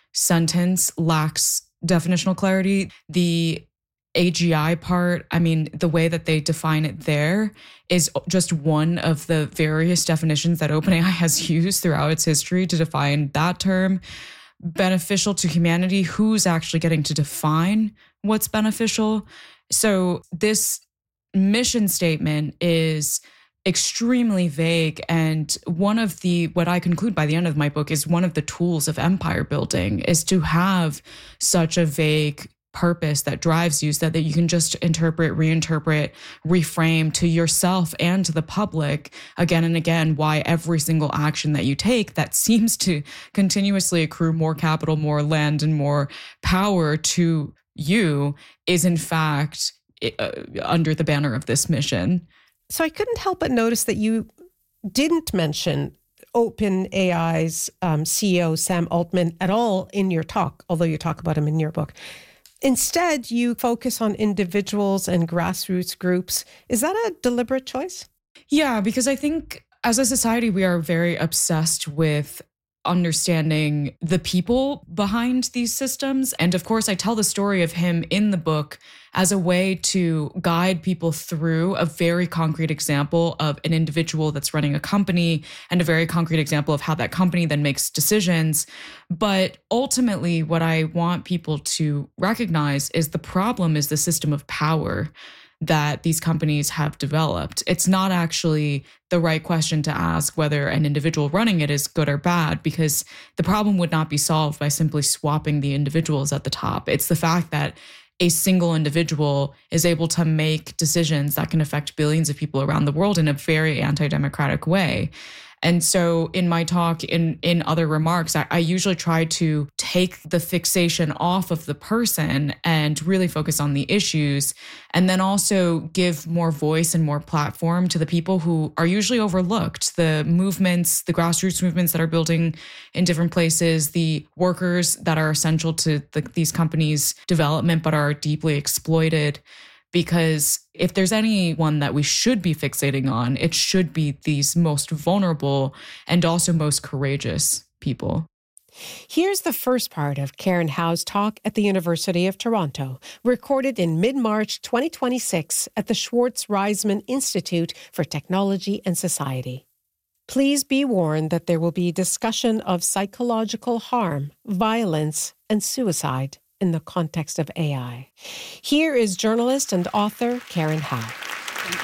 sentence lacks definitional clarity. The AGI part, I mean, the way that they define it there is just one of the various definitions that OpenAI has used throughout its history to define that term. Beneficial to humanity, who's actually getting to define what's beneficial? So this mission statement is extremely vague. And what I conclude by the end of my book is one of the tools of empire building is to have such a vague purpose that drives you so that you can just interpret, reinterpret, reframe to yourself and to the public again and again why every single action that you take that seems to continuously accrue more capital, more land, and more power to you is in fact under the banner of this mission. So I couldn't help but notice that you didn't mention OpenAI's CEO, Sam Altman, at all in your talk, although you talk about him in your book. Instead, you focus on individuals and grassroots groups. Is that a deliberate choice? Yeah, because I think as a society, we are very obsessed with understanding the people behind these systems. And of course, I tell the story of him in the book as a way to guide people through a very concrete example of an individual that's running a company and a very concrete example of how that company then makes decisions. But ultimately, what I want people to recognize is the problem is the system of power that these companies have developed. It's not actually the right question to ask whether an individual running it is good or bad, because the problem would not be solved by simply swapping the individuals at the top. It's the fact that a single individual is able to make decisions that can affect billions of people around the world in a very anti-democratic way. And so in my talk, in other remarks, I usually try to take the fixation off of the person and really focus on the issues, and then also give more voice and more platform to the people who are usually overlooked, the movements, the grassroots movements that are building in different places, the workers that are essential to these companies' development but are deeply exploited. Because if there's anyone that we should be fixating on, it should be these most vulnerable and also most courageous people. Here's the first part of Karen Howe's talk at the University of Toronto, recorded in mid-March 2026 at the Schwartz Reisman Institute for Technology and Society. Please be warned that there will be discussion of psychological harm, violence, and suicide in the context of AI. Here is journalist and author Karen Howe. Thank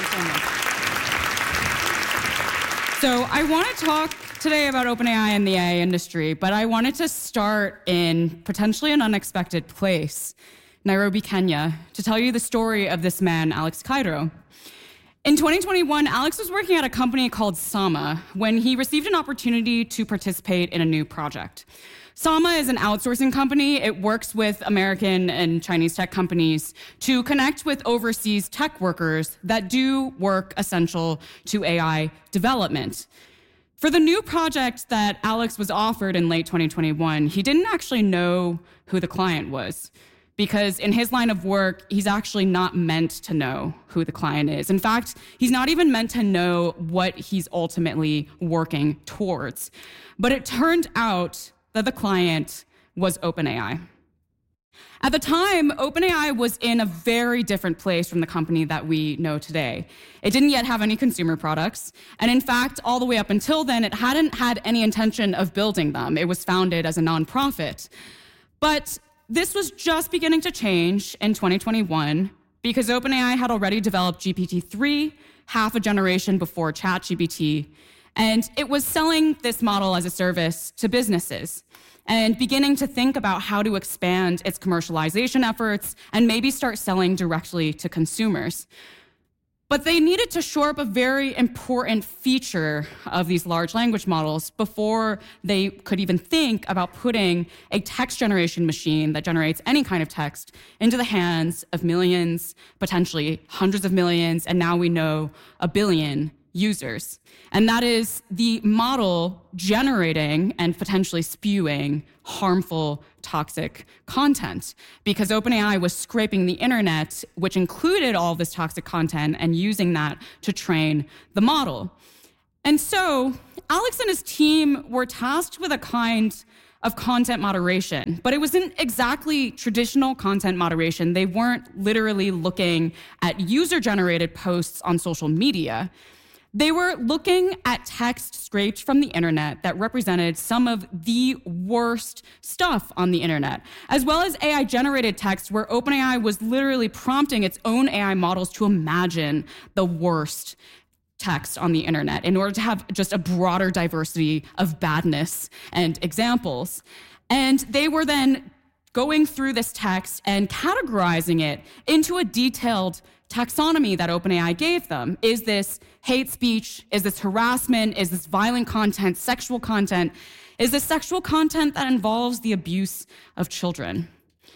you so much. So I want to talk today about OpenAI and the AI industry, but I wanted to start in potentially an unexpected place, Nairobi, Kenya, to tell you the story of this man, Alex Cairo. In 2021, Alex was working at a company called Sama when he received an opportunity to participate in a new project. Sama is an outsourcing company. It works with American and Chinese tech companies to connect with overseas tech workers that do work essential to AI development. For the new project that Alex was offered in late 2021, he didn't actually know who the client was, because in his line of work, he's actually not meant to know who the client is. In fact, he's not even meant to know what he's ultimately working towards. But it turned out that the client was OpenAI. At the time, OpenAI was in a very different place from the company that we know today. It didn't yet have any consumer products, and in fact, all the way up until then, it hadn't had any intention of building them. It was founded as a nonprofit. But this was just beginning to change in 2021 because OpenAI had already developed GPT-3 half a generation before ChatGPT, and it was selling this model as a service to businesses and beginning to think about how to expand its commercialization efforts and maybe start selling directly to consumers. But they needed to shore up a very important feature of these large language models before they could even think about putting a text generation machine that generates any kind of text into the hands of millions, potentially hundreds of millions, and now we know 1 billion users. And that is the model generating and potentially spewing harmful, toxic content, because OpenAI was scraping the internet, which included all of this toxic content, and using that to train the model. And so Alex and his team were tasked with a kind of content moderation, but it wasn't exactly traditional content moderation. They weren't literally looking at user-generated posts on social media. They were looking at text scraped from the internet that represented some of the worst stuff on the internet, as well as AI-generated text where OpenAI was literally prompting its own AI models to imagine the worst text on the internet in order to have just a broader diversity of badness and examples. And they were then going through this text and categorizing it into a detailed taxonomy that OpenAI gave them. Is this hate speech? Is this harassment? Is this violent content, sexual content? Is this sexual content that involves the abuse of children?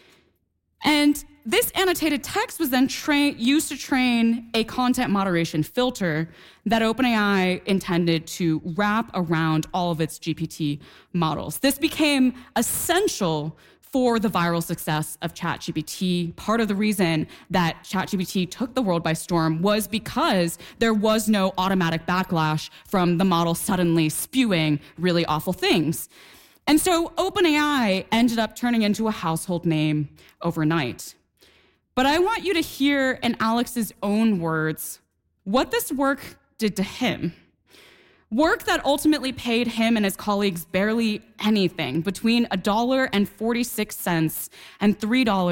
And this annotated text was then used to train a content moderation filter that OpenAI intended to wrap around all of its GPT models. This became essential for the viral success of ChatGPT. Part of the reason that ChatGPT took the world by storm was because there was no automatic backlash from the model suddenly spewing really awful things. And so OpenAI ended up turning into a household name overnight. But I want you to hear in Alex's own words what this work did to him. Work that ultimately paid him and his colleagues barely anything, between $1.46 and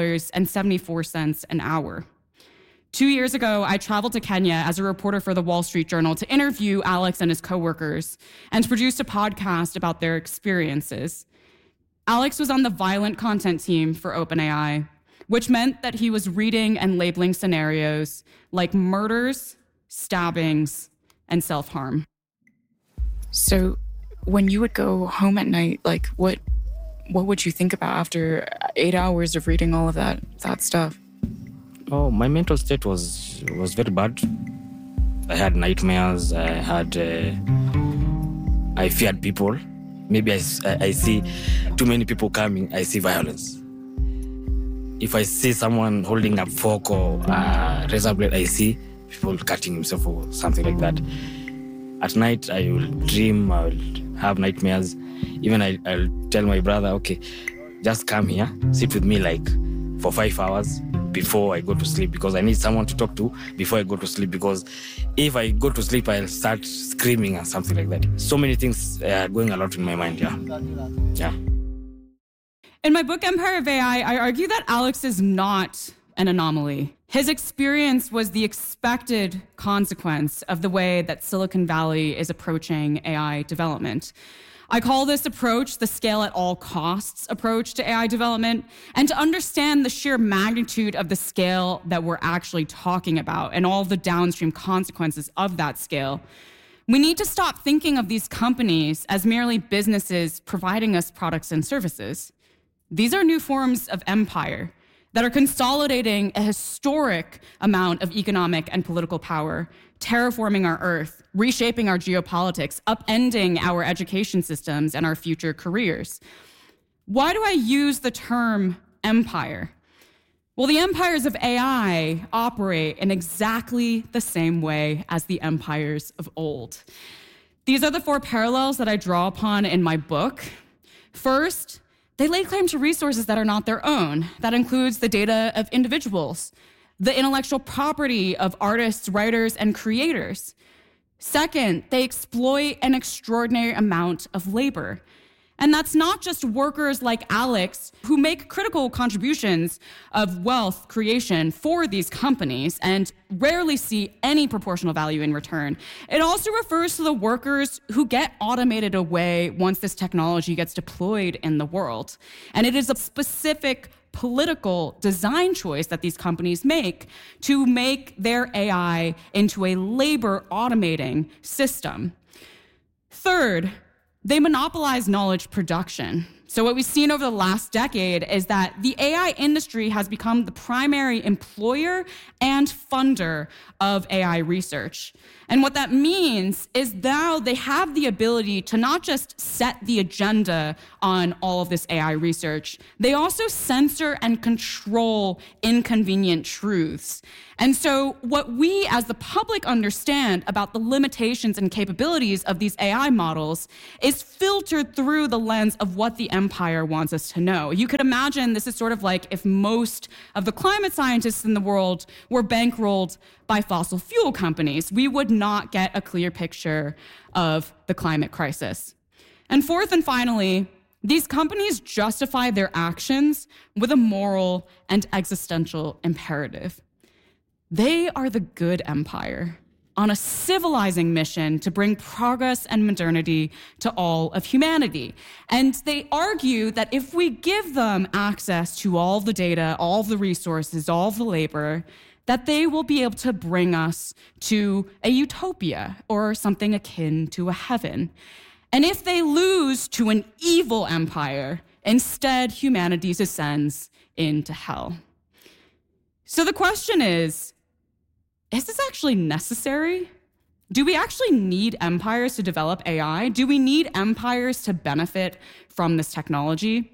$3.74 an hour. 2 years ago, I traveled to Kenya as a reporter for the Wall Street Journal to interview Alex and his coworkers and to produce a podcast about their experiences. Alex was on the violent content team for OpenAI, which meant that he was reading and labeling scenarios like murders, stabbings, and self-harm. So when you would go home at night, like what would you think about after 8 hours of reading all of that stuff? Oh, my mental state was very bad. I had nightmares. I feared people. Maybe I see too many people coming, I see violence. If I see someone holding a fork or a razor blade, I see people cutting himself or something like that. At night, I will dream, I will have nightmares. Even I'll tell my brother, okay, just come here, sit with me like for 5 hours before I go to sleep, because I need someone to talk to before I go to sleep, because if I go to sleep, I'll start screaming or something like that. So many things are going a lot in my mind, yeah. In my book, Empire of AI, I argue that Alex is not an anomaly. His experience was the expected consequence of the way that Silicon Valley is approaching AI development. I call this approach the scale at all costs approach to AI development. And to understand the sheer magnitude of the scale that we're actually talking about and all the downstream consequences of that scale, we need to stop thinking of these companies as merely businesses providing us products and services. These are new forms of empire that are consolidating a historic amount of economic and political power, terraforming our Earth, reshaping our geopolitics, upending our education systems and our future careers. Why do I use the term empire? Well, the empires of AI operate in exactly the same way as the empires of old. These are the 4 parallels that I draw upon in my book. First, they lay claim to resources that are not their own. That includes the data of individuals, the intellectual property of artists, writers, and creators. Second, they exploit an extraordinary amount of labor. And that's not just workers like Alex who make critical contributions of wealth creation for these companies and rarely see any proportional value in return. It also refers to the workers who get automated away once this technology gets deployed in the world. And it is a specific political design choice that these companies make to make their AI into a labor automating system. Third, they monopolize knowledge production. So what we've seen over the last decade is that the AI industry has become the primary employer and funder of AI research. And what that means is now they have the ability to not just set the agenda on all of this AI research, they also censor and control inconvenient truths. And so what we as the public understand about the limitations and capabilities of these AI models is filtered through the lens of what the empire wants us to know. You could imagine this is sort of like if most of the climate scientists in the world were bankrolled by fossil fuel companies. We would not get a clear picture of the climate crisis. And fourth and finally, these companies justify their actions with a moral and existential imperative. They are the good empire on a civilizing mission to bring progress and modernity to all of humanity. And they argue that if we give them access to all the data, all the resources, all the labor, that they will be able to bring us to a utopia or something akin to a heaven. And if they lose to an evil empire, instead humanity descends into hell. So the question is this actually necessary? Do we actually need empires to develop AI? Do we need empires to benefit from this technology?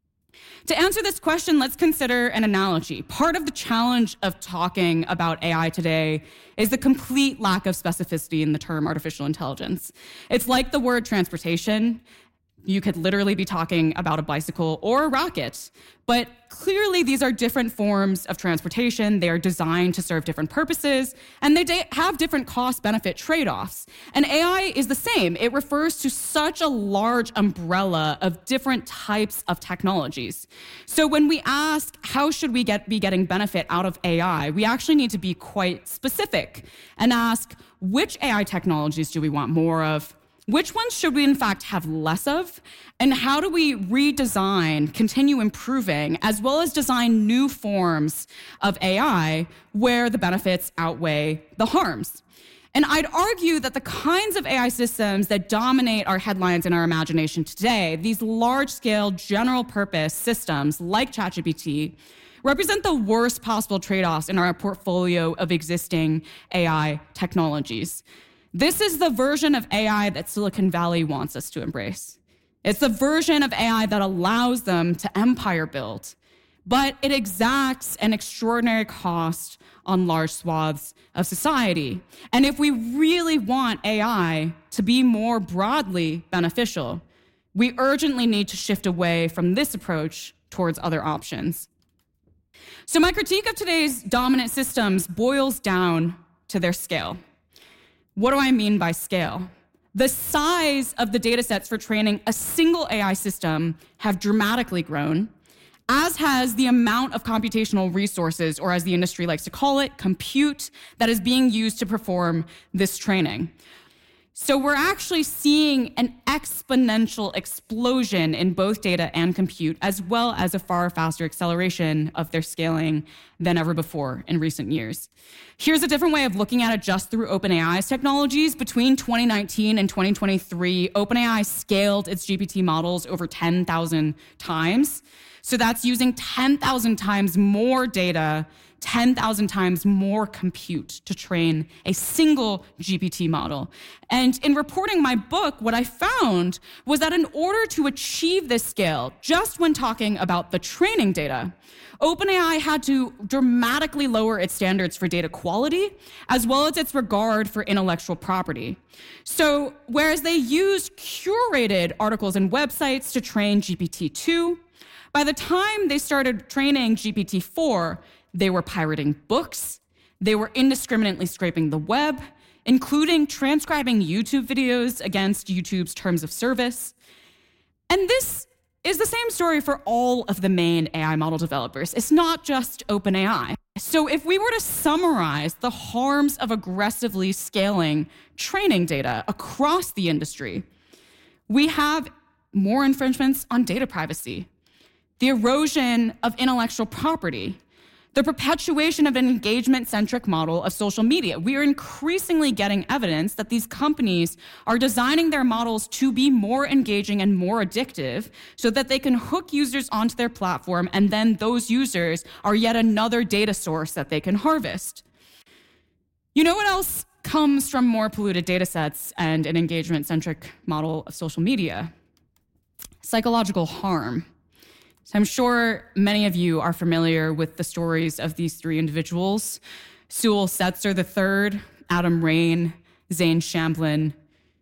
To answer this question, let's consider an analogy. Part of the challenge of talking about AI today is the complete lack of specificity in the term artificial intelligence. It's like the word transportation. You could literally be talking about a bicycle or a rocket, but clearly these are different forms of transportation. They are designed to serve different purposes, and they have different cost-benefit trade-offs. And AI is the same. It refers to such a large umbrella of different types of technologies. So when we ask, how should we be getting benefit out of AI, we actually need to be quite specific and ask, which AI technologies do we want more of? Which ones should we, in fact, have less of? And how do we redesign, continue improving, as well as design new forms of AI where the benefits outweigh the harms? And I'd argue that the kinds of AI systems that dominate our headlines and our imagination today, these large-scale general-purpose systems like ChatGPT, represent the worst possible trade-offs in our portfolio of existing AI technologies. This is the version of AI that Silicon Valley wants us to embrace. It's the version of AI that allows them to empire build, but it exacts an extraordinary cost on large swaths of society. And if we really want AI to be more broadly beneficial, we urgently need to shift away from this approach towards other options. So my critique of today's dominant systems boils down to their scale. What do I mean by scale? The size of the data sets for training a single AI system have dramatically grown, as has the amount of computational resources, or as the industry likes to call it, compute, that is being used to perform this training. So we're actually seeing an exponential explosion in both data and compute, as well as a far faster acceleration of their scaling than ever before in recent years. Here's a different way of looking at it just through OpenAI's technologies. Between 2019 and 2023, OpenAI scaled its GPT models over 10,000 times. So that's using 10,000 times more data, 10,000 times more compute to train a single GPT model. And in reporting my book, what I found was that in order to achieve this scale, just when talking about the training data, OpenAI had to dramatically lower its standards for data quality, as well as its regard for intellectual property. So whereas they used curated articles and websites to train GPT-2, by the time they started training GPT-4, they were pirating books, they were indiscriminately scraping the web, including transcribing YouTube videos against YouTube's terms of service. And this is the same story for all of the main AI model developers. It's not just OpenAI. So if we were to summarize the harms of aggressively scaling training data across the industry, we have more infringements on data privacy, the erosion of intellectual property, the perpetuation of an engagement-centric model of social media. We are increasingly getting evidence that these companies are designing their models to be more engaging and more addictive so that they can hook users onto their platform, and then those users are yet another data source that they can harvest. You know what else comes from more polluted data sets and an engagement-centric model of social media? Psychological harm. So I'm sure many of you are familiar with the stories of these three individuals: Sewell Setzer III, Adam Rain, Zane Shamblin.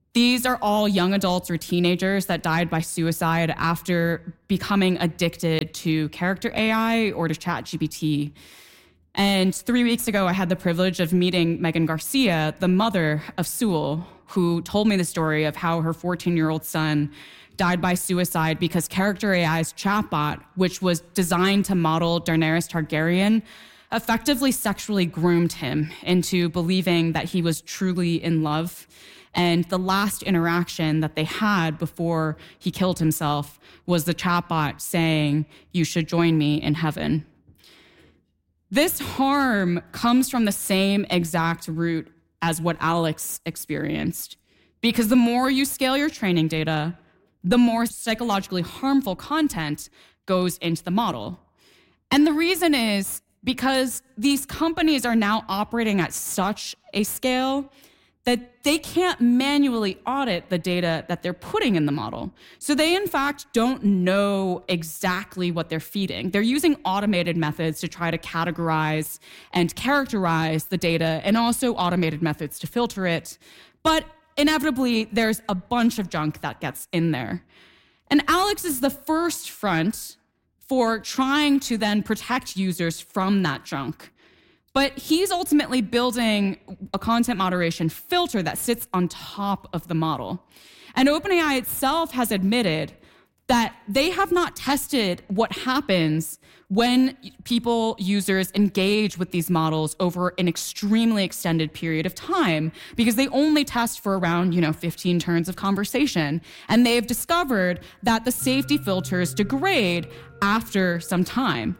These are all young adults or teenagers that died by suicide after becoming addicted to character AI or to ChatGPT. And 3 weeks ago, I had the privilege of meeting Megan Garcia, the mother of Sewell, who told me the story of how her 14-year-old son died by suicide because character AI's chatbot, which was designed to model Daenerys Targaryen, effectively sexually groomed him into believing that he was truly in love. And the last interaction that they had before he killed himself was the chatbot saying, "You should join me in heaven." This harm comes from the same exact root as what Alex experienced. Because the more you scale your training data, the more psychologically harmful content goes into the model. And the reason is because these companies are now operating at such a scale that they can't manually audit the data that they're putting in the model. So they, in fact, don't know exactly what they're feeding. They're using automated methods to try to categorize and characterize the data, and also automated methods to filter it. But inevitably, there's a bunch of junk that gets in there. And Alex is the first front for trying to then protect users from that junk. But he's ultimately building a content moderation filter that sits on top of the model. And OpenAI itself has admitted that they have not tested what happens when users engage with these models over an extremely extended period of time, because they only test for around, 15 turns of conversation. And they have discovered that the safety filters degrade after some time.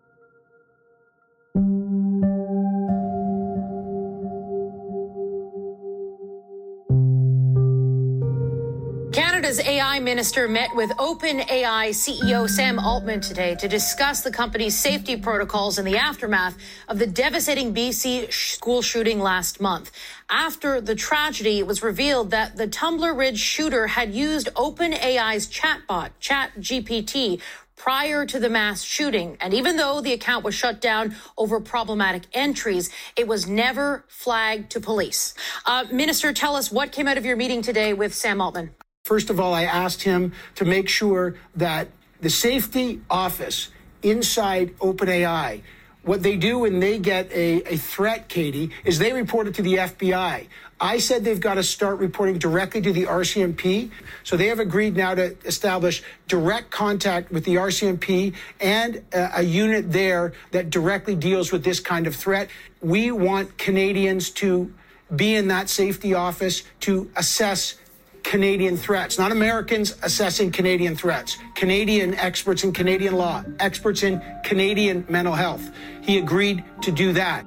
Canada's AI minister met with OpenAI CEO Sam Altman today to discuss the company's safety protocols in the aftermath of the devastating BC school shooting last month. After the tragedy, it was revealed that the Tumbler Ridge shooter had used OpenAI's chatbot, ChatGPT, prior to the mass shooting. And even though the account was shut down over problematic entries, it was never flagged to police. Minister, tell us what came out of your meeting today with Sam Altman. First of all, I asked him to make sure that the safety office inside OpenAI, what they do when they get a threat, Katie, is they report it to the FBI. I said they've got to start reporting directly to the RCMP. So they have agreed now to establish direct contact with the RCMP and a unit there that directly deals with this kind of threat. We want Canadians to be in that safety office to assess Canadian threats, not Americans assessing Canadian threats. Canadian experts in Canadian law, experts in Canadian mental health. He agreed to do that.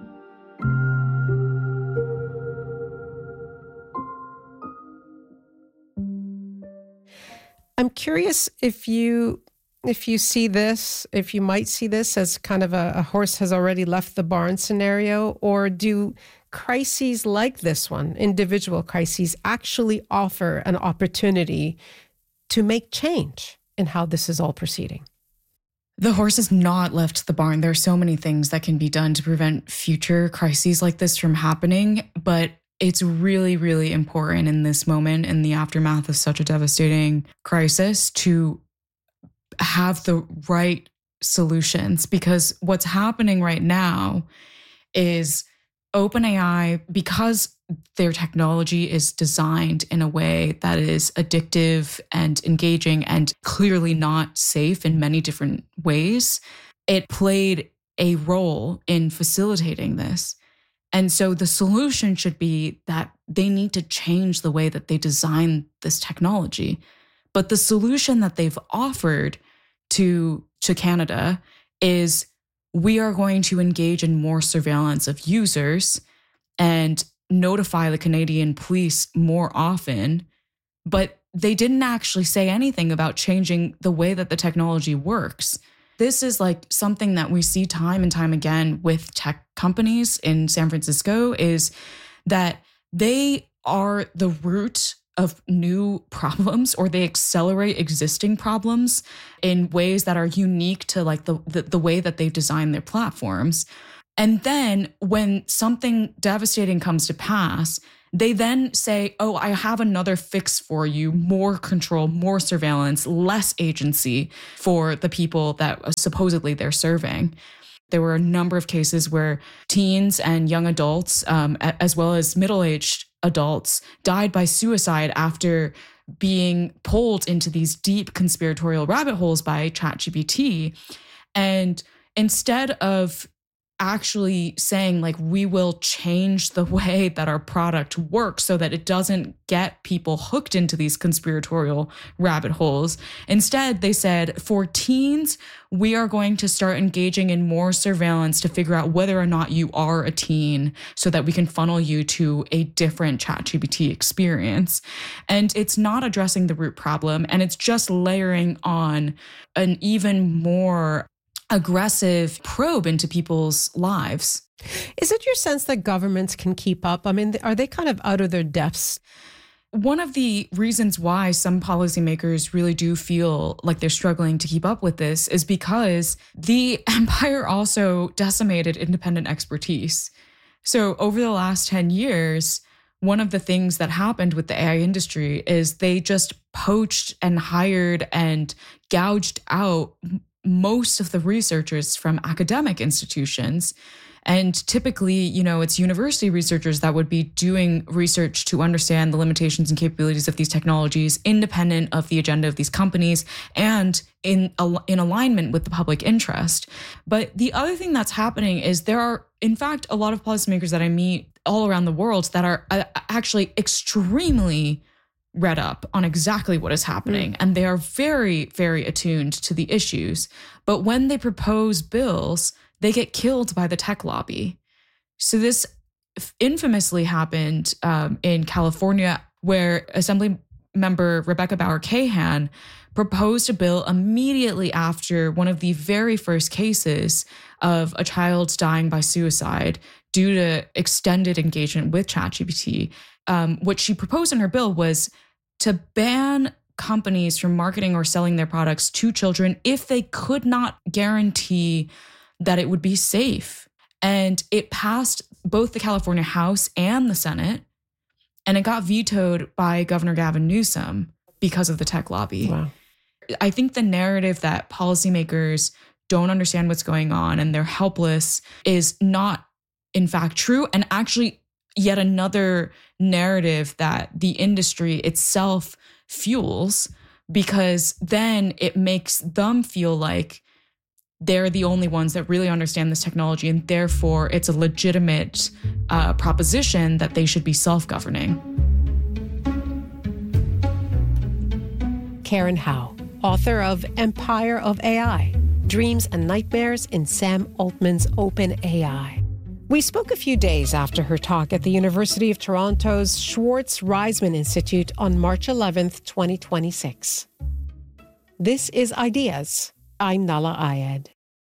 I'm curious if you see this, if you might see this as kind of a horse has already left the barn scenario, or do crises like this one, individual crises, actually offer an opportunity to make change in how this is all proceeding? The horse has not left the barn. There are so many things that can be done to prevent future crises like this from happening, but it's really, really important in this moment, in the aftermath of such a devastating crisis, to have the right solutions, because what's happening right now is OpenAI, because their technology is designed in a way that is addictive and engaging and clearly not safe in many different ways, it played a role in facilitating this. And so the solution should be that they need to change the way that they design this technology. But the solution that they've offered to Canada is, we are going to engage in more surveillance of users and notify the Canadian police more often. But they didn't actually say anything about changing the way that the technology works. This is like something that we see time and time again with tech companies in San Francisco, is that they are the root of new problems, or they accelerate existing problems in ways that are unique to like the way that they design their platforms. And then when something devastating comes to pass, They then say, oh, I have another fix for you, more control, more surveillance, less agency for the people that supposedly they're serving. There were a number of cases where teens and young adults, as well as middle-aged adults, died by suicide after being pulled into these deep conspiratorial rabbit holes by ChatGPT. And instead of actually saying, like, we will change the way that our product works so that it doesn't get people hooked into these conspiratorial rabbit holes. Instead, they said, for teens, we are going to start engaging in more surveillance to figure out whether or not you are a teen so that we can funnel you to a different ChatGPT experience. And it's not addressing the root problem, and it's just layering on an even more aggressive probe into people's lives. Is it your sense that governments can keep up? I mean, are they kind of out of their depths? One of the reasons why some policymakers really do feel like they're struggling to keep up with this is because the empire also decimated independent expertise. So over the last 10 years, one of the things that happened with the AI industry is they just poached and hired and gouged out most of the researchers from academic institutions. And typically, it's university researchers that would be doing research to understand the limitations and capabilities of these technologies, independent of the agenda of these companies and in alignment with the public interest. But the other thing that's happening is there are, in fact, a lot of policymakers that I meet all around the world that are actually extremely read up on exactly what is happening. And they are very, very attuned to the issues. But when they propose bills, they get killed by the tech lobby. So this infamously happened in California, where Assembly Member Rebecca Bauer-Kahan proposed a bill immediately after one of the very first cases of a child dying by suicide due to extended engagement with ChatGPT. What she proposed in her bill was to ban companies from marketing or selling their products to children if they could not guarantee that it would be safe. And it passed both the California House and the Senate, and it got vetoed by Governor Gavin Newsom because of the tech lobby. Wow. I think the narrative that policymakers don't understand what's going on and they're helpless is not, in fact, true, and actually yet another narrative that the industry itself fuels, because then it makes them feel like they're the only ones that really understand this technology, and therefore it's a legitimate proposition that they should be self-governing. Karen Hao, author of Empire of AI, Dreams and Nightmares in Sam Altman's OpenAI. We spoke a few days after her talk at the University of Toronto's Schwartz Reisman Institute on March 11th, 2026. This is Ideas. I'm Nahlah Ayed.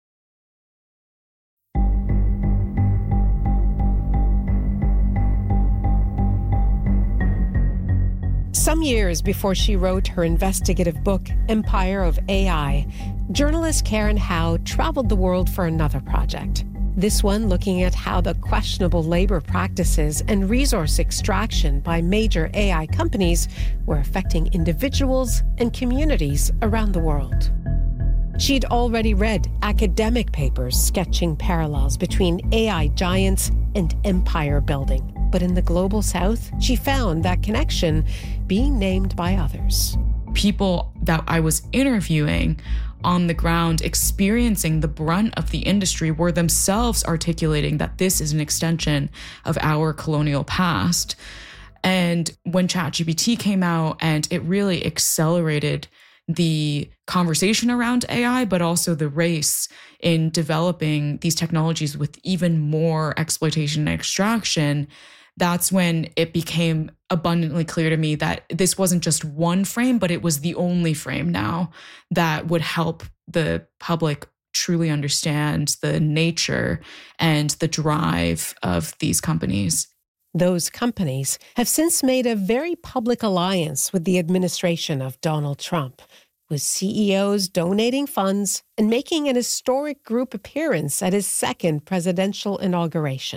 Some years before she wrote her investigative book, Empire of AI, journalist Karen Hao traveled the world for another project. This one looking at how the questionable labor practices and resource extraction by major AI companies were affecting individuals and communities around the world. She'd already read academic papers sketching parallels between AI giants and empire building. But in the global south, she found that connection being named by others. People that I was interviewing on the ground experiencing the brunt of the industry were themselves articulating that this is an extension of our colonial past. And when ChatGPT came out, and it really accelerated the conversation around AI, but also the race in developing these technologies with even more exploitation and extraction, that's when it became abundantly clear to me that this wasn't just one frame, but it was the only frame now that would help the public truly understand the nature and the drive of these companies. Those companies have since made a very public alliance with the administration of Donald Trump, with CEOs donating funds and making an historic group appearance at his second presidential inauguration.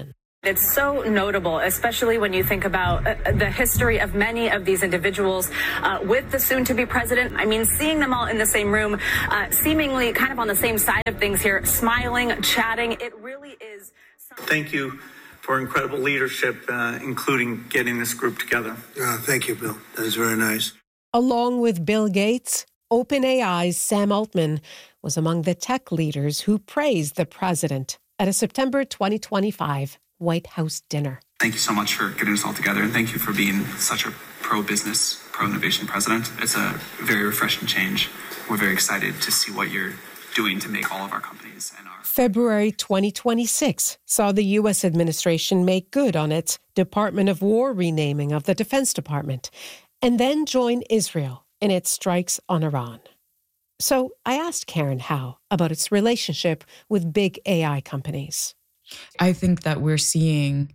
It's so notable, especially when you think about the history of many of these individuals with the soon-to-be president. I mean, seeing them all in the same room, seemingly kind of on the same side of things here, smiling, chatting, it really is. Thank you for incredible leadership, including getting this group together. Thank you, Bill. That is very nice. Along with Bill Gates, OpenAI's Sam Altman was among the tech leaders who praised the president at a September 2025 White House dinner. Thank you so much for getting us all together, and thank you for being such a pro-business, pro-innovation president. It's a very refreshing change. We're very excited to see what you're doing to make all of our companies and our... February 2026 saw the U.S. administration make good on its Department of War renaming of the Defense Department, and then join Israel in its strikes on Iran. So I asked Karen Howe about its relationship with big AI companies. I think that we're seeing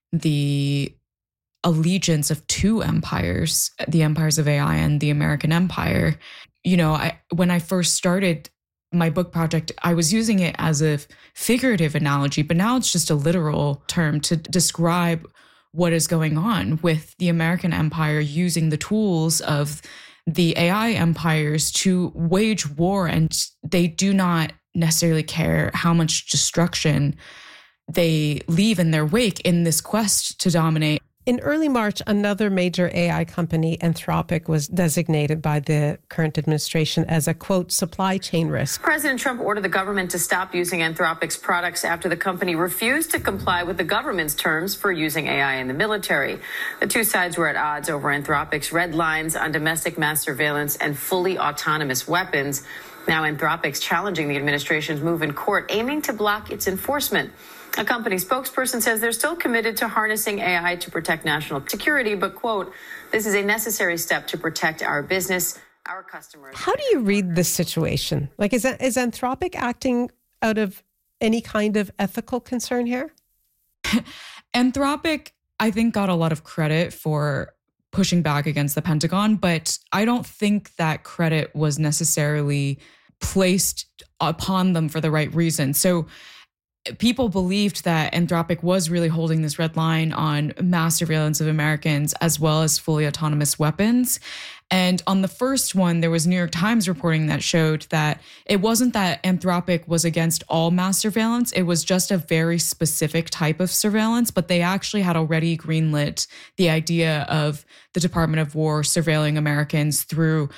the allegiance of two empires, the empires of AI and the American empire. You know, when I first started my book project, I was using it as a figurative analogy, but now it's just a literal term to describe what is going on with the American empire using the tools of the AI empires to wage war, and they do not necessarily care how much destruction they leave in their wake in this quest to dominate. In early March, another major AI company, Anthropic, was designated by the current administration as a, quote, supply chain risk. President Trump ordered the government to stop using Anthropic's products after the company refused to comply with the government's terms for using AI in the military. The two sides were at odds over Anthropic's red lines on domestic mass surveillance and fully autonomous weapons. Now Anthropic's challenging the administration's move in court, aiming to block its enforcement. A company spokesperson says they're still committed to harnessing AI to protect national security, but, quote, this is a necessary step to protect our business, our customers. How do you read this situation? Like, is Anthropic acting out of any kind of ethical concern here? Anthropic, I think, got a lot of credit for pushing back against the Pentagon, but I don't think that credit was necessarily placed upon them for the right reason. So people believed that Anthropic was really holding this red line on mass surveillance of Americans as well as fully autonomous weapons. And on the first one, there was New York Times reporting that showed that it wasn't that Anthropic was against all mass surveillance. It was just a very specific type of surveillance, but they actually had already greenlit the idea of the Department of War surveilling Americans through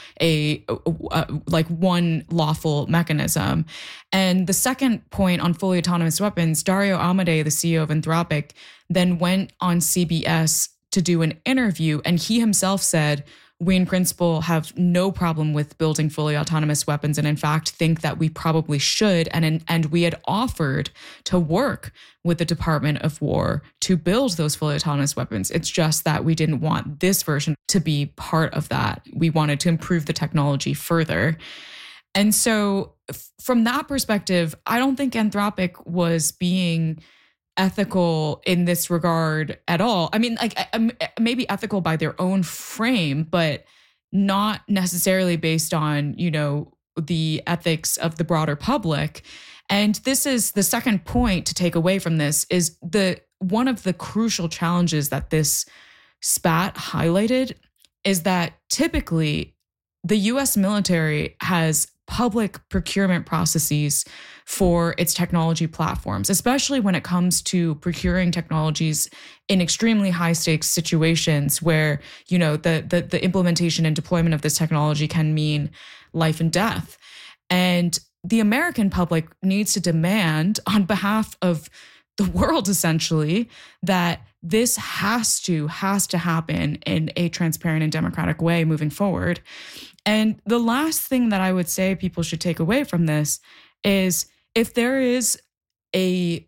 like one lawful mechanism. And the second point on fully autonomous weapons, Dario Amodei, the CEO of Anthropic, then went on CBS to do an interview, and he himself said, we in principle have no problem with building fully autonomous weapons, and in fact think that we probably should. And we had offered to work with the Department of War to build those fully autonomous weapons. It's just that we didn't want this version to be part of that. We wanted to improve the technology further. And so from that perspective, I don't think Anthropic was being ethical in this regard at all. I mean, like maybe ethical by their own frame, but not necessarily based on, you know, the ethics of the broader public. And this is the second point to take away from this is one of the crucial challenges that this spat highlighted is that typically the US military has public procurement processes for its technology platforms, especially when it comes to procuring technologies in extremely high stakes situations where, you know, the implementation and deployment of this technology can mean life and death. And the American public needs to demand on behalf of the world, essentially, that this has to happen in a transparent and democratic way moving forward. And the last thing that I would say people should take away from this is if there is a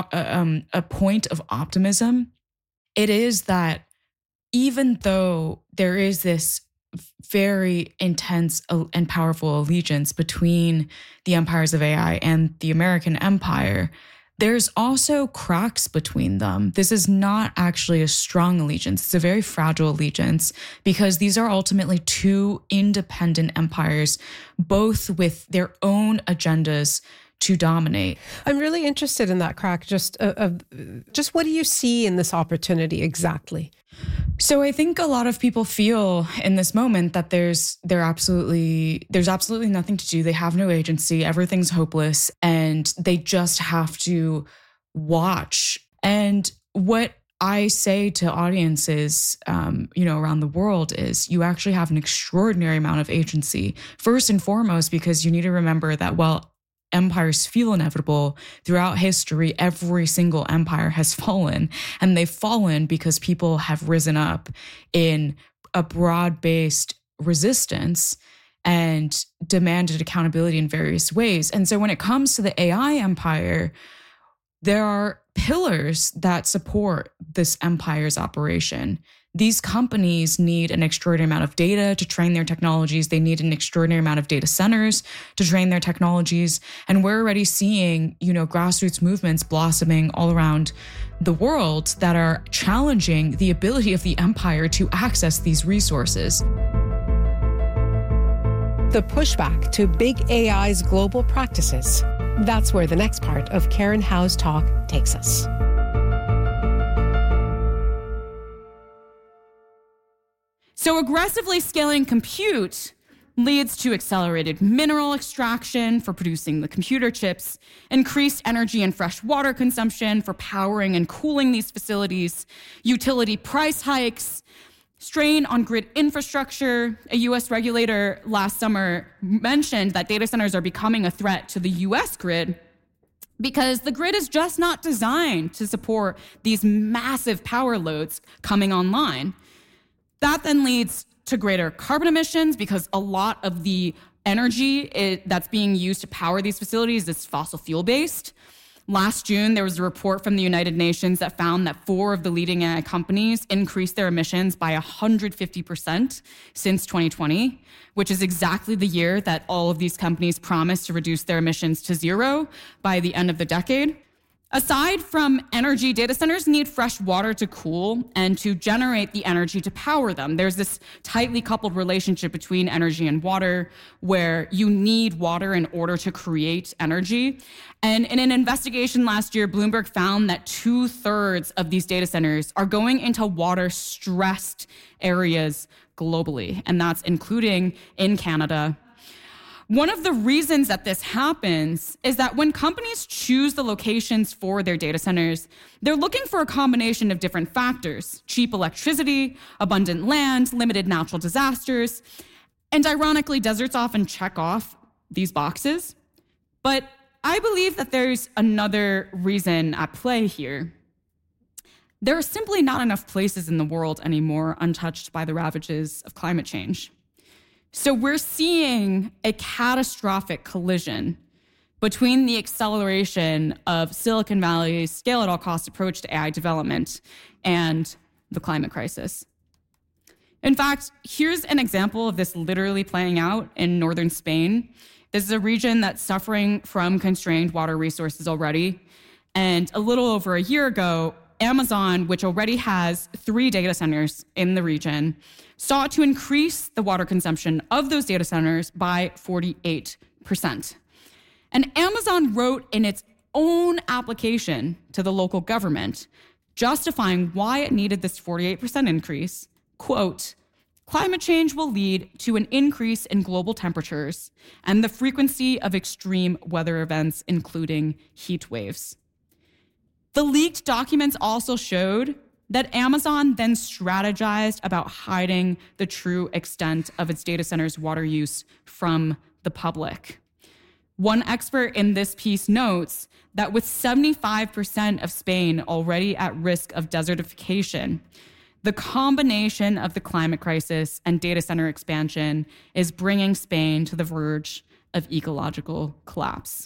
point of optimism, it is that even though there is this very intense and powerful allegiance between the empires of AI and the American empire, there's also cracks between them. This is not actually a strong allegiance. It's a very fragile allegiance because these are ultimately two independent empires, both with their own agendas to dominate. I'm really interested in that, Crack. Just what do you see in this opportunity exactly? So I think a lot of people feel in this moment that there's absolutely nothing to do. They have no agency. Everything's hopeless, and they just have to watch. And what I say to audiences, around the world is you actually have an extraordinary amount of agency. First and foremost, because you need to remember that while empires feel inevitable throughout history, every single empire has fallen, and they've fallen because people have risen up in a broad-based resistance and demanded accountability in various ways. And so when it comes to the AI empire, there are pillars that support this empire's operation. These companies need an extraordinary amount of data to train their technologies. They need an extraordinary amount of data centers to train their technologies. And we're already seeing, grassroots movements blossoming all around the world that are challenging the ability of the empire to access these resources. The pushback to big AI's global practices. That's where the next part of Karen Howe's talk takes us. So aggressively scaling compute leads to accelerated mineral extraction for producing the computer chips, increased energy and fresh water consumption for powering and cooling these facilities, utility price hikes, strain on grid infrastructure. A US regulator last summer mentioned that data centers are becoming a threat to the US grid because the grid is just not designed to support these massive power loads coming online. That then leads to greater carbon emissions because a lot of the energy that's being used to power these facilities is fossil fuel based. Last June, there was a report from the United Nations that found that 4 of the leading AI companies increased their emissions by 150% since 2020, which is exactly the year that all of these companies promised to reduce their emissions to zero by the end of the decade. Aside from energy, data centers need fresh water to cool and to generate the energy to power them. There's this tightly coupled relationship between energy and water where you need water in order to create energy. And in an investigation last year, Bloomberg found that 2/3 of these data centers are going into water-stressed areas globally, and that's including in Canada. One of the reasons that this happens is that when companies choose the locations for their data centers, they're looking for a combination of different factors: cheap electricity, abundant land, limited natural disasters. And ironically, deserts often check off these boxes. But I believe that there's another reason at play here. There are simply not enough places in the world anymore untouched by the ravages of climate change. So we're seeing a catastrophic collision between the acceleration of Silicon Valley's scale-at-all-cost approach to AI development and the climate crisis. In fact, here's an example of this literally playing out in northern Spain. This is a region that's suffering from constrained water resources already. And a little over a year ago, Amazon, which already has 3 data centers in the region, sought to increase the water consumption of those data centers by 48%. And Amazon wrote in its own application to the local government, justifying why it needed this 48% increase, quote, "Climate change will lead to an increase in global temperatures and the frequency of extreme weather events, including heat waves." The leaked documents also showed that Amazon then strategized about hiding the true extent of its data centers' water use from the public. One expert in this piece notes that with 75% of Spain already at risk of desertification, the combination of the climate crisis and data center expansion is bringing Spain to the verge of ecological collapse.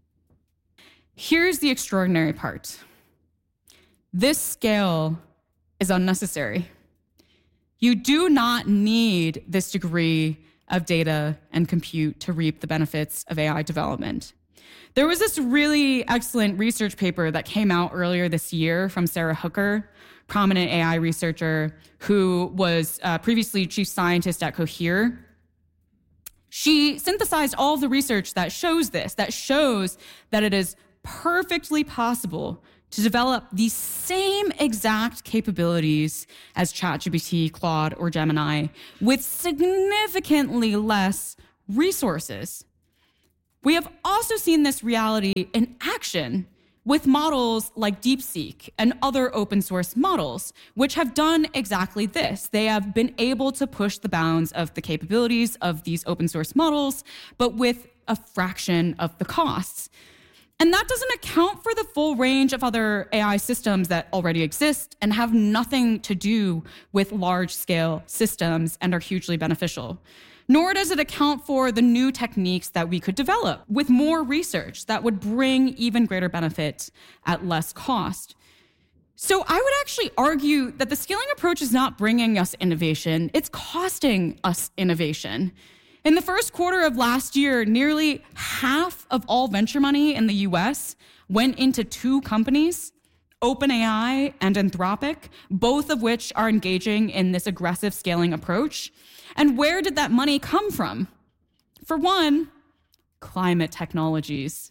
Here's the extraordinary part. This scale is unnecessary. You do not need this degree of data and compute to reap the benefits of AI development. There was this really excellent research paper that came out earlier this year from Sarah Hooker, prominent AI researcher who was previously chief scientist at Cohere. She synthesized all of the research that shows this, that shows that it is perfectly possible to develop the same exact capabilities as ChatGPT, Claude, or Gemini with significantly less resources. We have also seen this reality in action with models like DeepSeek and other open source models, which have done exactly this. They have been able to push the bounds of the capabilities of these open source models, but with a fraction of the costs. And that doesn't account for the full range of other AI systems that already exist and have nothing to do with large-scale systems and are hugely beneficial. Nor does it account for the new techniques that we could develop with more research that would bring even greater benefit at less cost. So I would actually argue that the scaling approach is not bringing us innovation, it's costing us innovation. In the first quarter of last year, nearly half of all venture money in the US went into two companies, OpenAI and Anthropic, both of which are engaging in this aggressive scaling approach. And where did that money come from? For one, climate technologies.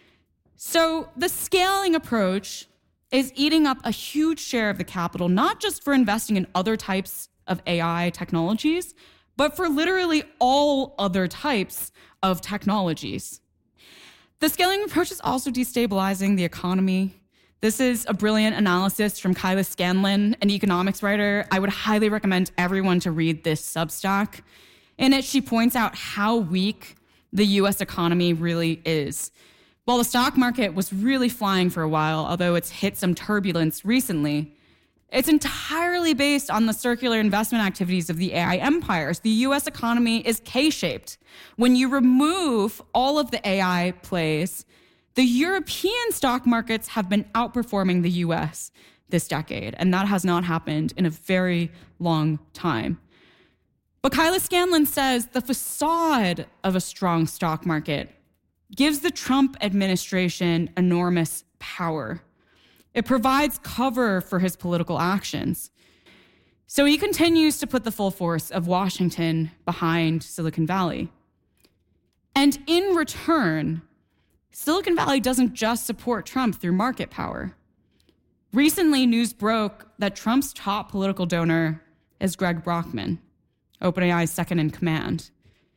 So the scaling approach is eating up a huge share of the capital, not just for investing in other types of AI technologies, but for literally all other types of technologies. The scaling approach is also destabilizing the economy. This is a brilliant analysis from Kyla Scanlon, an economics writer. I would highly recommend everyone to read this Substack. In it, she points out how weak the US economy really is. While the stock market was really flying for a while, although it's hit some turbulence recently, it's entirely based on the circular investment activities of the AI empires. The US economy is K-shaped. When you remove all of the AI plays, the European stock markets have been outperforming the US this decade, and that has not happened in a very long time. But Kyla Scanlon says the facade of a strong stock market gives the Trump administration enormous power. It provides cover for his political actions. So he continues to put the full force of Washington behind Silicon Valley. And in return, Silicon Valley doesn't just support Trump through market power. Recently, news broke that Trump's top political donor is Greg Brockman, OpenAI's second in command.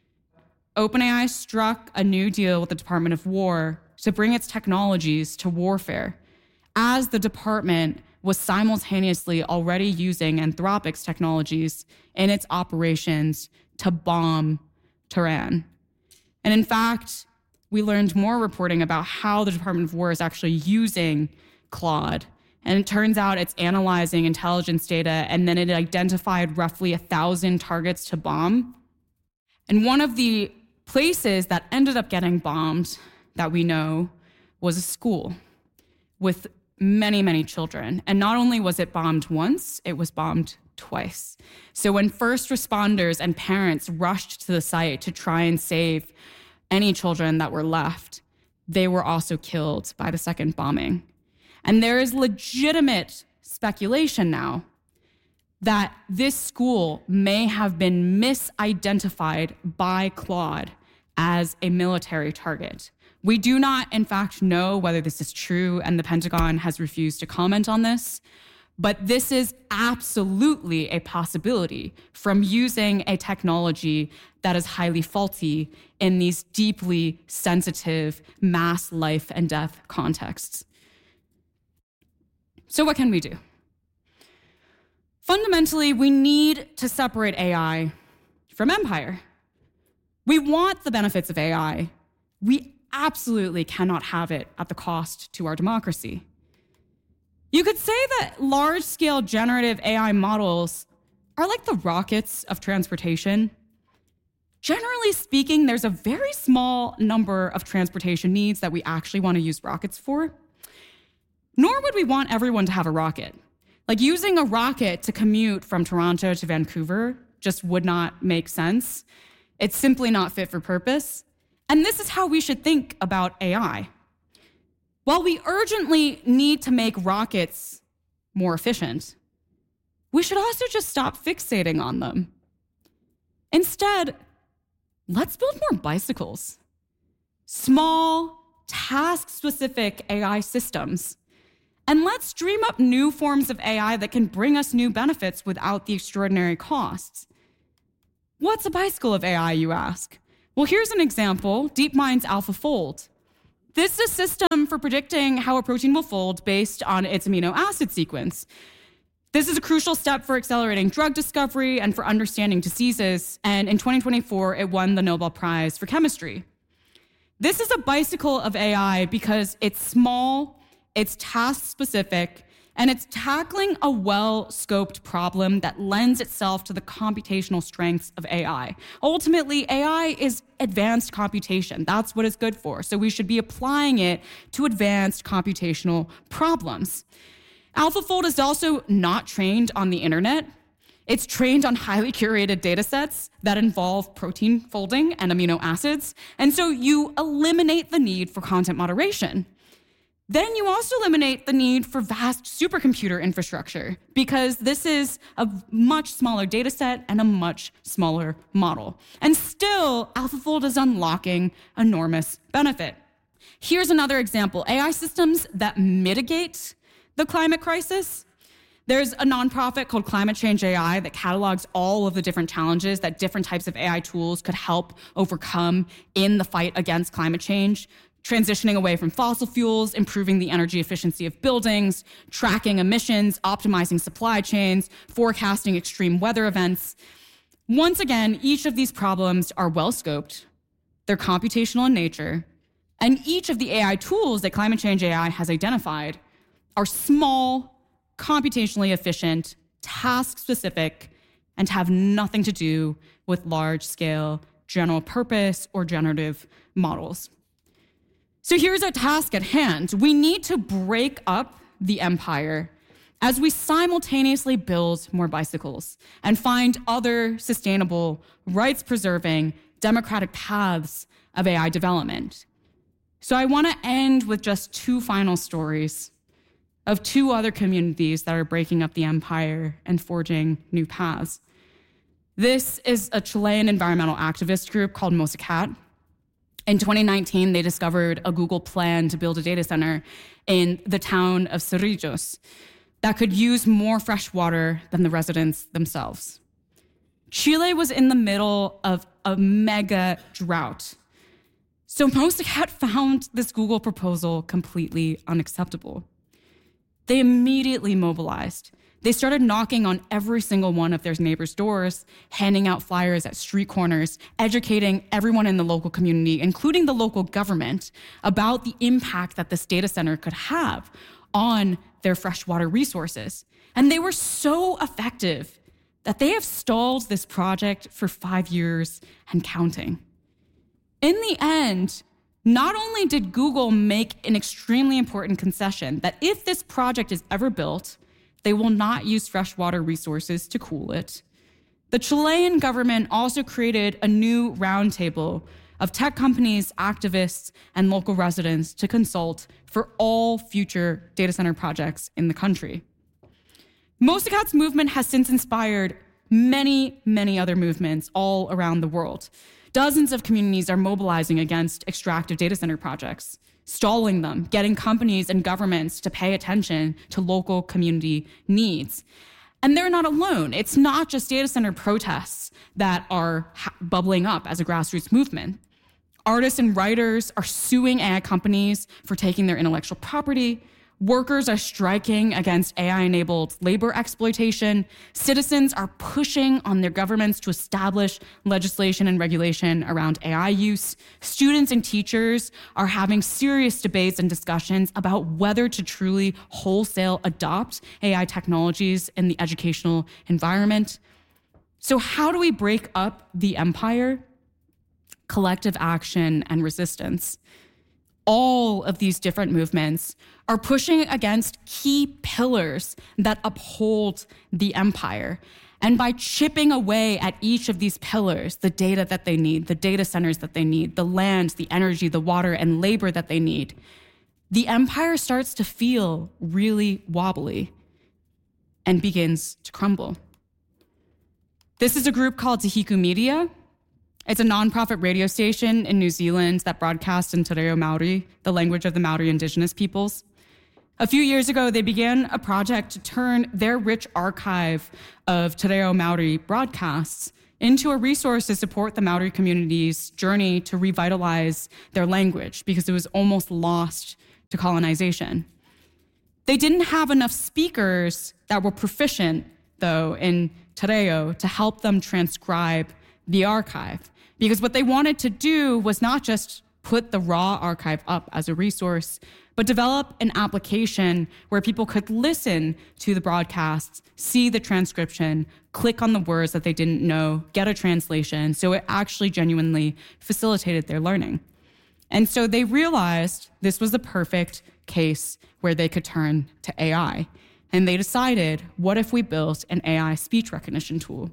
OpenAI struck a new deal with the Department of War to bring its technologies to warfare, as the department was simultaneously already using Anthropic's technologies in its operations to bomb Tehran. And in fact, we learned more reporting about how the Department of War is actually using Claude. And it turns out it's analyzing intelligence data, and then it identified roughly 1,000 targets to bomb. And one of the places that ended up getting bombed that we know was a school with many, many children. And not only was it bombed once, it was bombed twice. So when first responders and parents rushed to the site to try and save any children that were left, they were also killed by the second bombing. And there is legitimate speculation now that this school may have been misidentified by Claude as a military target. We do not, in fact, know whether this is true, and the Pentagon has refused to comment on this. But this is absolutely a possibility from using a technology that is highly faulty in these deeply sensitive mass life and death contexts. So what can we do? Fundamentally, we need to separate AI from empire. We want the benefits of AI. We absolutely cannot have it at the cost to our democracy. You could say that large-scale generative AI models are like the rockets of transportation. Generally speaking, there's a very small number of transportation needs that we actually want to use rockets for. Nor would we want everyone to have a rocket. Like, using a rocket to commute from Toronto to Vancouver just would not make sense. It's simply not fit for purpose. And this is how we should think about AI. While we urgently need to make rockets more efficient, we should also just stop fixating on them. Instead, let's build more bicycles. Small, task-specific AI systems. And let's dream up new forms of AI that can bring us new benefits without the extraordinary costs. What's a bicycle of AI, you ask? Well, here's an example, DeepMind's AlphaFold. This is a system for predicting how a protein will fold based on its amino acid sequence. This is a crucial step for accelerating drug discovery and for understanding diseases, and in 2024, it won the Nobel Prize for Chemistry. This is a bicycle of AI because it's small, it's task-specific, and it's tackling a well-scoped problem that lends itself to the computational strengths of AI. Ultimately, AI is advanced computation. That's what it's good for. So we should be applying it to advanced computational problems. AlphaFold is also not trained on the internet. It's trained on highly curated data sets that involve protein folding and amino acids. And so you eliminate the need for content moderation. Then you also eliminate the need for vast supercomputer infrastructure because this is a much smaller data set and a much smaller model. And still, AlphaFold is unlocking enormous benefit. Here's another example, AI systems that mitigate the climate crisis. There's a nonprofit called Climate Change AI that catalogs all of the different challenges that different types of AI tools could help overcome in the fight against climate change. Transitioning away from fossil fuels, improving the energy efficiency of buildings, tracking emissions, optimizing supply chains, forecasting extreme weather events. Once again, each of these problems are well scoped, they're computational in nature, and each of the AI tools that Climate Change AI has identified are small, computationally efficient, task-specific, and have nothing to do with large-scale general purpose or generative models. So here's our task at hand. We need to break up the empire as we simultaneously build more bicycles and find other sustainable, rights-preserving, democratic paths of AI development. So I want to end with just two final stories of two other communities that are breaking up the empire and forging new paths. This is a Chilean environmental activist group called Mosacat. In 2019, they discovered a Google plan to build a data center in the town of Cerrillos that could use more fresh water than the residents themselves. Chile was in the middle of a mega drought. So Mosacat found this Google proposal completely unacceptable. They immediately mobilized. They started knocking on every single one of their neighbors' doors, handing out flyers at street corners, educating everyone in the local community, including the local government, about the impact that this data center could have on their freshwater resources. And they were so effective that they have stalled this project for 5 years and counting. In the end, not only did Google make an extremely important concession that if this project is ever built, they will not use freshwater resources to cool it. The Chilean government also created a new roundtable of tech companies, activists, and local residents to consult for all future data center projects in the country. Mosacat's movement has since inspired many, many other movements all around the world. Dozens of communities are mobilizing against extractive data center projects, stalling them, getting companies and governments to pay attention to local community needs. And they're not alone. It's not just data center protests that are bubbling up as a grassroots movement. Artists and writers are suing AI companies for taking their intellectual property. Workers are striking against AI-enabled labor exploitation. Citizens are pushing on their governments to establish legislation and regulation around AI use. Students and teachers are having serious debates and discussions about whether to truly wholesale adopt AI technologies in the educational environment. So how do we break up the empire? Collective action and resistance. All of these different movements are pushing against key pillars that uphold the empire. And by chipping away at each of these pillars, the data that they need, the data centers that they need, the land, the energy, the water, and labor that they need, the empire starts to feel really wobbly and begins to crumble. This is a group called Tahiku Media. It's a nonprofit radio station in New Zealand that broadcasts in Te Reo Māori, the language of the Māori indigenous peoples. A few years ago, they began a project to turn their rich archive of Te Reo Māori broadcasts into a resource to support the Māori community's journey to revitalize their language because it was almost lost to colonization. They didn't have enough speakers that were proficient, though, in Te Reo to help them transcribe the archive, because what they wanted to do was not just put the raw archive up as a resource, but develop an application where people could listen to the broadcasts, see the transcription, click on the words that they didn't know, get a translation, so it actually genuinely facilitated their learning. And so they realized this was the perfect case where they could turn to AI. And they decided, what if we built an AI speech recognition tool?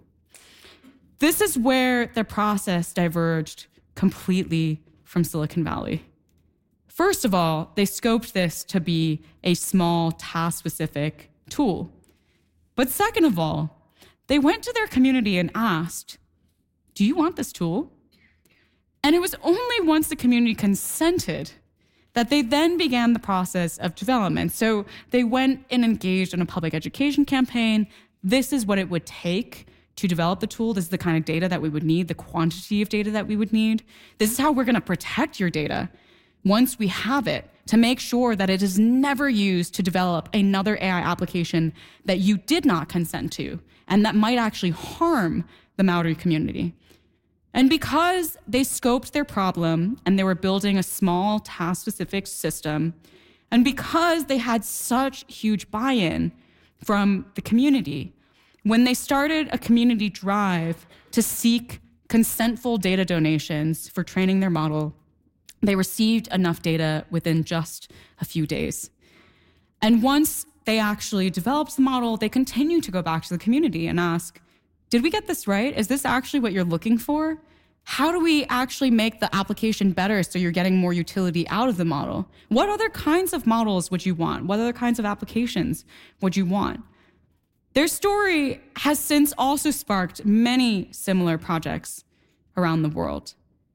This is where the process diverged completely from Silicon Valley. First of all, they scoped this to be a small task-specific tool. But second of all, they went to their community and asked, do you want this tool? And it was only once the community consented that they then began the process of development. So they went and engaged in a public education campaign. This is what it would take to develop the tool. This is the kind of data that we would need, the quantity of data that we would need. This is how we're going to protect your data once we have it, to make sure that it is never used to develop another AI application that you did not consent to and that might actually harm the Maori community. And because they scoped their problem and they were building a small task-specific system, and because they had such huge buy-in from the community, when they started a community drive to seek consentful data donations for training their model, they received enough data within just a few days. And once they actually developed the model, they continued to go back to the community and ask, did we get this right? Is this actually what you're looking for? How do we actually make the application better so you're getting more utility out of the model? What other kinds of models would you want? What other kinds of applications would you want? Their story has since also sparked many similar projects around the world.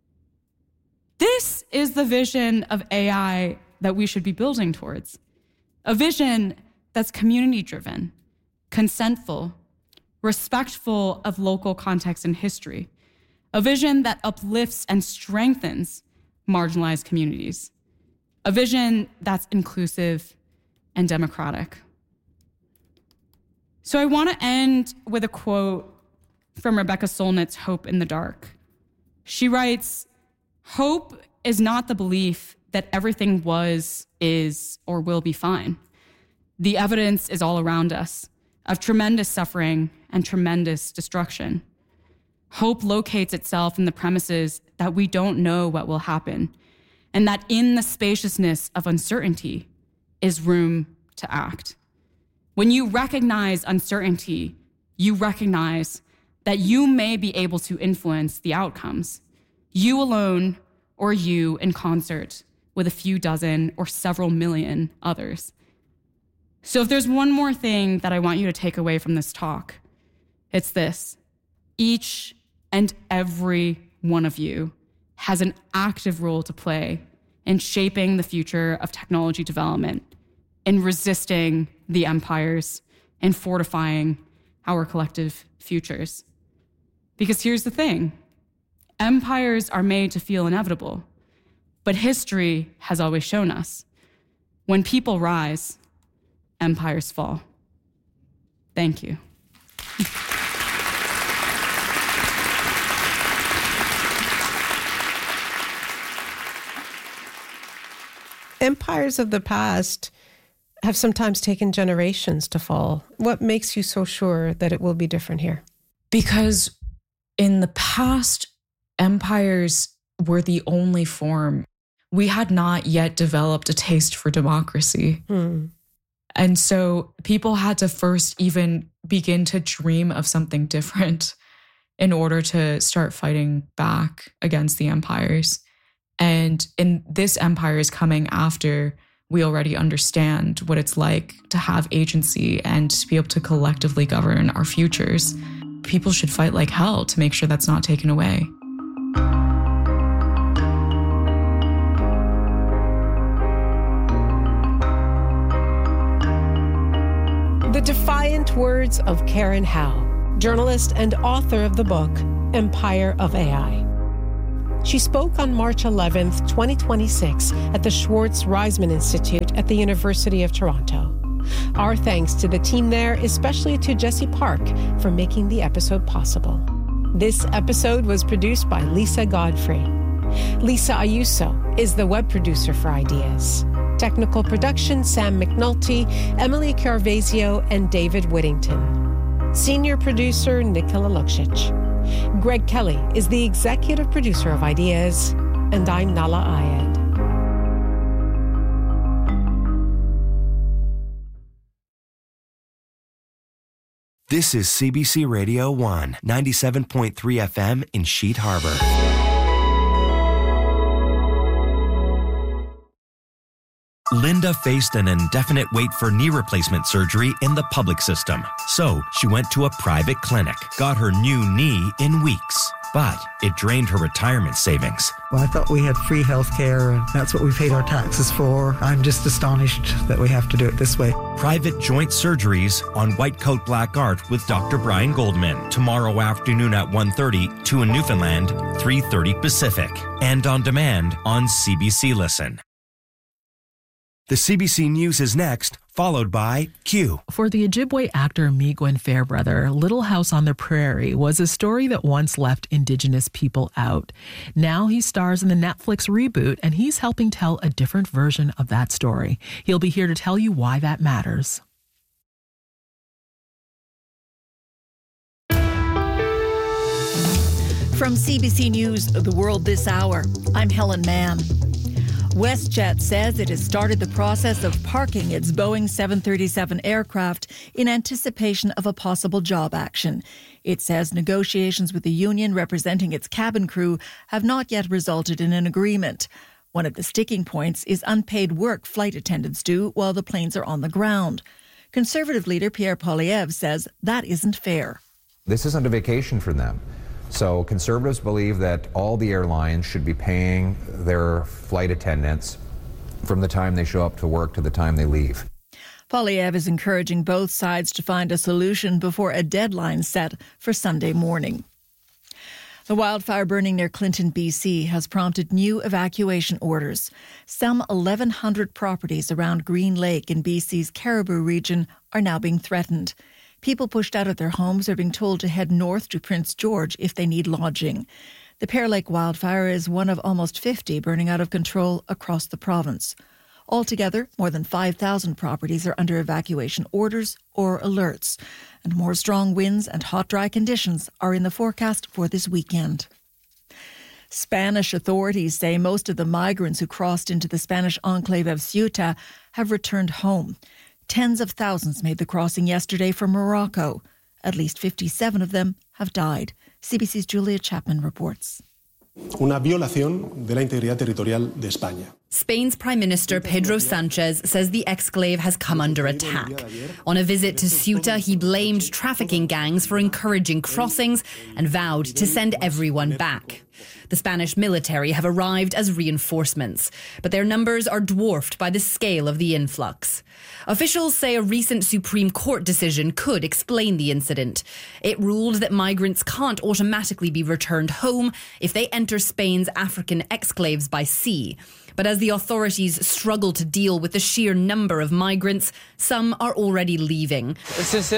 This is the vision of AI that we should be building towards. A vision that's community-driven, consentful, respectful of local context and history. A vision that uplifts and strengthens marginalized communities. A vision that's inclusive and democratic. So I want to end with a quote from Rebecca Solnit's Hope in the Dark. She writes, "Hope is not the belief that everything was, is, or will be fine. The evidence is all around us of tremendous suffering and tremendous destruction. Hope locates itself in the premises that we don't know what will happen, and that in the spaciousness of uncertainty is room to act. When you recognize uncertainty, you recognize that you may be able to influence the outcomes, you alone or you in concert with a few dozen or several million others. So if there's one more thing that I want you to take away from this talk, it's this: each and every one of you has an active role to play in shaping the future of technology development, in resisting the empires, and fortifying our collective futures. Because here's the thing, empires are made to feel inevitable, but history has always shown us, when people rise, empires fall. Thank you. Empires of the past have sometimes taken generations to fall. What makes you so sure that it will be different here? Because in the past, empires were the only form. We had not yet developed a taste for democracy. And so people had to first even begin to dream of something different in order to start fighting back against the empires. And in this empire is coming after we already understand what it's like to have agency and to be able to collectively govern our futures. People should fight like hell to make sure that's not taken away. The defiant words of Karen Howe, journalist and author of the book, Empire of AI. She spoke on March 11th, 2026 at the Schwartz Reisman Institute at the University of Toronto. Our thanks to the team there, especially to Jesse Park for making the episode possible. This episode was produced by Lisa Godfrey. Lisa Ayuso is the web producer for Ideas. Technical production, Sam McNulty, Emily Carvazio, and David Whittington. Senior producer, Nikola Luksic. Greg Kelly is the executive producer of Ideas, and I'm Nala Ayed. This is CBC Radio 1, 97.3 FM in Sheet Harbor. Linda faced an indefinite wait for knee replacement surgery in the public system. So she went to a private clinic, got her new knee in weeks. But it drained her retirement savings. Well, I thought we had free health care, and that's what we paid our taxes for. I'm just astonished that we have to do it this way. Private joint surgeries on White Coat Black Art with Dr. Brian Goldman. Tomorrow afternoon at 1:30, 2 in Newfoundland, 3:30 Pacific. And on demand on CBC Listen. The CBC News is next, followed by Q. For the Ojibwe actor Migwen Fairbrother, Little House on the Prairie was a story that once left Indigenous people out. Now he stars in the Netflix reboot, and he's helping tell a different version of that story. He'll be here to tell you why that matters. From CBC News, The World This Hour, I'm Helen Mann. WestJet says it has started the process of parking its Boeing 737 aircraft in anticipation of a possible job action. It says negotiations with the union representing its cabin crew have not yet resulted in an agreement. One of the sticking points is unpaid work flight attendants do while the planes are on the ground. Conservative leader Pierre Poilievre says that isn't fair. This isn't a vacation for them. So Conservatives believe that all the airlines should be paying their flight attendants from the time they show up to work to the time they leave. Poilievre is encouraging both sides to find a solution before a deadline set for Sunday morning. The wildfire burning near Clinton, BC has prompted new evacuation orders. Some 1,100 properties around Green Lake in BC's Caribou region are now being threatened. People pushed out of their homes are being told to head north to Prince George if they need lodging. The Pear Lake wildfire is one of almost 50 burning out of control across the province. Altogether, more than 5,000 properties are under evacuation orders or alerts. And more strong winds and hot, dry conditions are in the forecast for this weekend. Spanish authorities say most of the migrants who crossed into the Spanish enclave of Ceuta have returned home. Tens of thousands made the crossing yesterday from Morocco. At least 57 of them have died. CBC's Julia Chapman reports. Una violación de la integridad territorial de España. Spain's Prime Minister Pedro Sánchez says the exclave has come under attack. On a visit to Ceuta, he blamed trafficking gangs for encouraging crossings and vowed to send everyone back. The Spanish military have arrived as reinforcements, but their numbers are dwarfed by the scale of the influx. Officials say a recent Supreme Court decision could explain the incident. It ruled that migrants can't automatically be returned home if they enter Spain's African exclaves by sea. But as the authorities struggle to deal with the sheer number of migrants, some are already leaving. This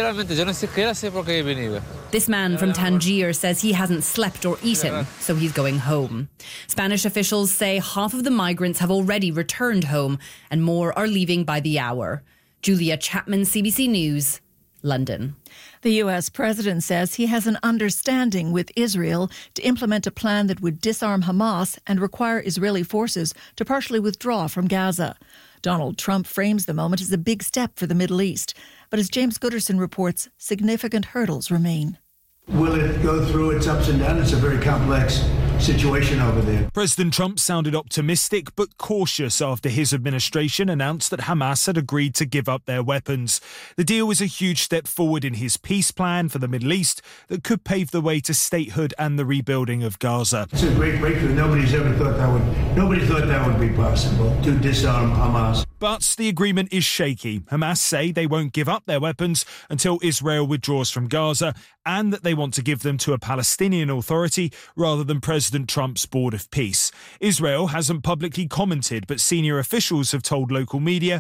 man from Tangier says he hasn't slept or eaten, so he's going home. Spanish officials say half of the migrants have already returned home and more are leaving by the hour. Julia Chapman, CBC News, London. The US president says he has an understanding with Israel to implement a plan that would disarm Hamas and require Israeli forces to partially withdraw from Gaza. Donald Trump frames the moment as a big step for the Middle East. But as James Gooderson reports, significant hurdles remain. Will it go through its ups and downs? It's a very complex situation over there. President Trump sounded optimistic but cautious after his administration announced that Hamas had agreed to give up their weapons. The deal is a huge step forward in his peace plan for the Middle East that could pave the way to statehood and the rebuilding of Gaza. It's a great breakthrough. Nobody thought that would be possible to disarm Hamas. But the agreement is shaky. Hamas say they won't give up their weapons until Israel withdraws from Gaza and that they want to give them to a Palestinian Authority rather than President Trump's Board of Peace. Israel hasn't publicly commented, but senior officials have told local media